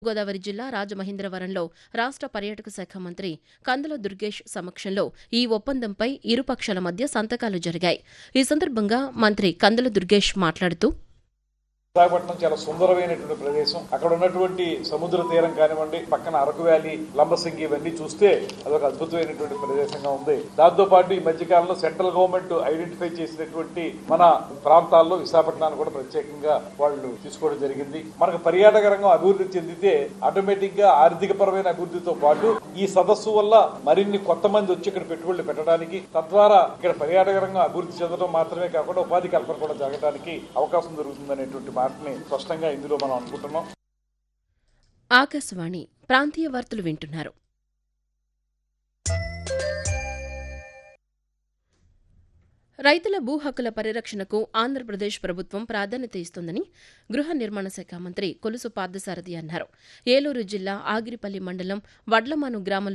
గోదావరి జిల్లా రాజమహేంద్రవరంలో రాష్ట్ర పర్యాటక శాఖ మంత్రి కందుల దుర్గేష్ సమక్షంలో ఈ ఒప్పందంపై ఇరు పక్షాల మధ్య సంతకాలు జరిగాయి. ఈ సందర్భంగా మంత్రి కందుల దుర్గేష్ మాట్లాడుతూ విశాఖపట్నం చాలా సుందరమైనటువంటి ప్రదేశం. అక్కడ ఉన్నటువంటి సముద్ర తీరం కానివ్వండి, పక్కన అరకు వ్యాలీ, లంబసింగి ఇవన్నీ చూస్తే అదొక అద్భుతమైనటువంటి ప్రదేశంగా ఉంది. దాంతో పాటు ఈ మధ్య కాలంలో సెంట్రల్ గవర్నమెంట్ ఐడెంటిఫై చేసినటువంటి మన ప్రాంతాల్లో విశాఖపట్నాన్ని కూడా ప్రత్యేకంగా వాళ్ళు తీసుకోవడం జరిగింది. మనకు పర్యాటక రంగం అభివృద్ధి చెందితే ఆటోమేటిక్ గా ఆర్థిక పరమైన అభివృద్ధితో పాటు ఈ సదస్సు వల్ల మరిన్ని కొత్త మంది వచ్చి ఇక్కడ పెట్టుబడులు పెట్టడానికి, తద్వారా ఇక్కడ పర్యాటక రంగం అభివృద్ధి చెందడం మాత్రమే కాకుండా ఉపాధి కల్పన కూడా జరగడానికి అవకాశం దొరుకుతుందనేటువంటి మాటని స్పష్టంగా ఇందులో మనం అనుకుంటున్నాం. ఆకాశవాణి ప్రాంతీయ వార్తలు వింటున్నారు. రైతుల భూ హక్కుల పరిరక్షణకు ఆంధ్రప్రదేశ్ ప్రభుత్వం ప్రాధాన్యత ఇస్తోందని గృహ నిర్మాణ శాఖ మంత్రి కొలుసు పార్థసారథి అన్నారు. ఏలూరు జిల్లా ఆగిరిపల్లి మండలం వడ్లమాను గ్రామంలో